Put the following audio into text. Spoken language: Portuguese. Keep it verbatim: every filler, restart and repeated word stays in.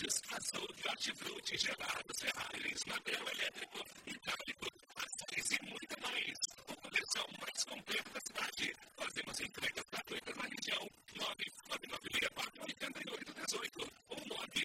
doces, açougue, hortifruti, gelados, Ferraris, material elétrico, hidráulico, açaís e muito mais. A coleção mais completa da cidade. Fazemos entregas gratuitas na